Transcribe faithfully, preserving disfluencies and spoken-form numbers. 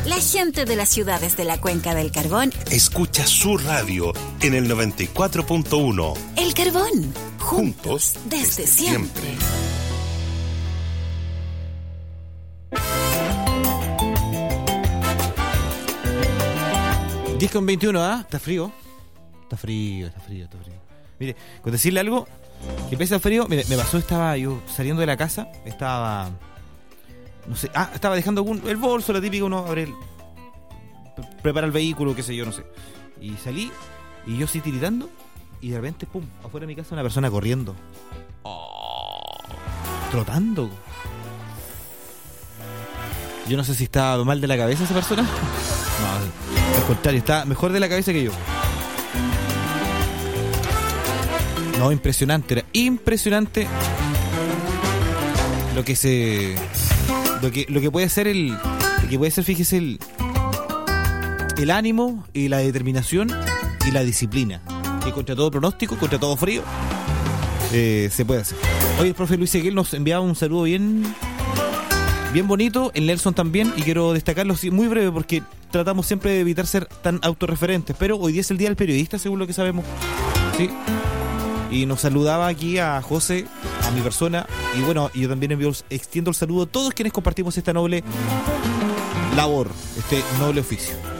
La gente de las ciudades de la Cuenca del Carbón escucha su radio en el noventa y cuatro punto uno. El Carbón, juntos, Juntos desde, desde siempre. siempre. diez con veintiuno, ¿ah? ¿eh? Está frío. Está frío, está frío, está frío. Mire, con decirle algo, que pese al frío, mire, me pasó, estaba yo saliendo de la casa, estaba, no sé, ah, estaba dejando algún, el bolso, la típica, uno abre el, prepara el vehículo, qué sé yo, no sé. Y salí, y yo así tiritando, y de repente, pum, afuera de mi casa una persona corriendo. Oh, trotando. Yo no sé si estaba mal de la cabeza esa persona. No, al contrario, está mejor de la cabeza que yo. No, impresionante, era impresionante lo que se lo que lo que puede ser el lo que puede ser, fíjese, el el ánimo y la determinación y la disciplina, que contra todo pronóstico, contra todo frío, eh, se puede hacer. Hoy el profe Luis Seguel nos enviaba un saludo bien bien bonito, el Nelson también, y quiero destacarlo así, muy breve, porque tratamos siempre de evitar ser tan autorreferentes, pero hoy día es el día del periodista, según lo que sabemos, ¿sí? Y nos saludaba aquí a José, a mi persona, y bueno, yo también envío, extiendo el saludo a todos quienes compartimos esta noble labor, este noble oficio.